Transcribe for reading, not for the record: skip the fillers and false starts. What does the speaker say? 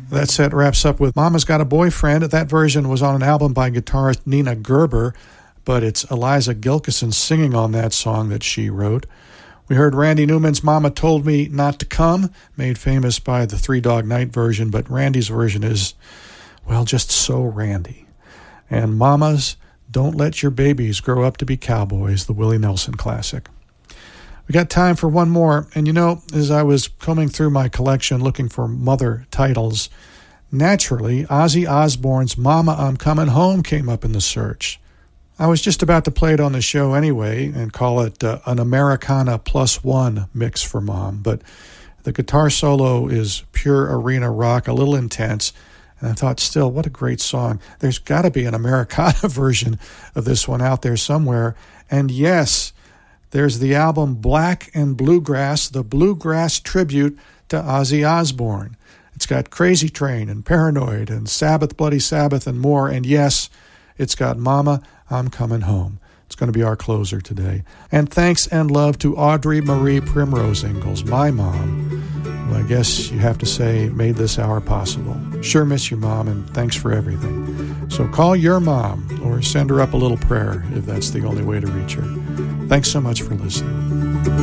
That set wraps up with Mama's Got a Boyfriend. That version was on an album by guitarist Nina Gerber, but it's Eliza Gilkison singing on that song that she wrote. We heard Randy Newman's Mama Told Me Not to Come, made famous by the Three Dog Night version, but Randy's version is, well, just so Randy. And Mama's Don't Let Your Babies Grow Up to Be Cowboys, the Willie Nelson classic. We got time for one more, and you know, as I was combing through my collection looking for mother titles, naturally, Ozzy Osbourne's Mama, I'm Coming Home came up in the search. I was just about to play it on the show anyway and call it an Americana +1 mix for Mom, but the guitar solo is pure arena rock, a little intense, and I thought, still, what a great song. There's got to be an Americana version of this one out there somewhere, and yes, there's the album Black and Bluegrass, the bluegrass tribute to Ozzy Osbourne. It's got Crazy Train and Paranoid and Sabbath, Bloody Sabbath and more. And yes, it's got Mama, I'm Coming Home. It's going to be our closer today. And thanks and love to Audrey Marie Primrose Ingalls, my mom, who I guess you have to say made this hour possible. Sure miss your mom, and thanks for everything. So call your mom or send her up a little prayer if that's the only way to reach her. Thanks so much for listening.